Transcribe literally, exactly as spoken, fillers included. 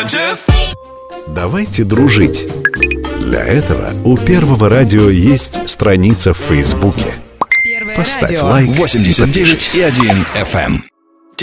Давайте дружить. Для этого у Первого радио есть страница в Фейсбуке. Первое Поставь радио. лайк. восемьдесят девять и один эф эм.